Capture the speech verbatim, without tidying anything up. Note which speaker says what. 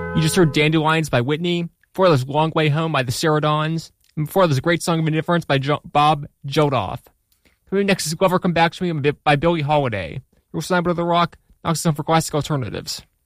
Speaker 1: You just heard Dandelions by Whitney. Before that was Long Way Home by the Ceradons. And before that was a great song of indifference by jo- Bob Geldof. Coming next is Glover Come Back to Me by Billie Holiday. You're listening to The Rock. Now it's time for classic alternatives.